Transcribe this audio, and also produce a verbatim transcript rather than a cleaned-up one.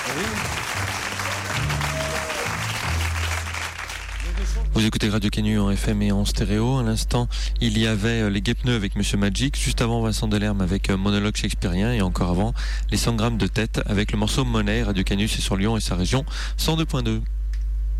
Vous écoutez Radio Canu en F M et en stéréo. À l'instant, il y avait les Guêpes-Pneus avec Monsieur Magic. Juste avant, Vincent Delerme avec Monologue shakespearien. Et encore avant, les cent grammes de tête avec le morceau Monnaie. Radio Canu, c'est sur Lyon et sa région. cent deux point deux.